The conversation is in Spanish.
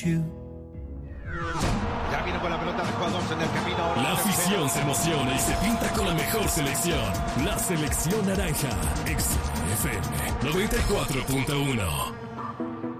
Ya viene con la pelota de jugadores en el camino. La afición se emociona y se pinta con la mejor selección. La selección naranja. XFM 94.1.